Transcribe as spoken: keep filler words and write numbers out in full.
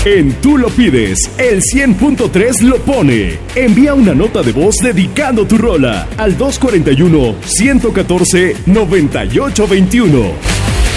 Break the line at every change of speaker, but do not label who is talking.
En Tú lo pides, el cien punto tres lo pone. Envía una nota de voz dedicando tu rola al dos cuatro uno, uno uno cuatro, nueve ocho dos uno.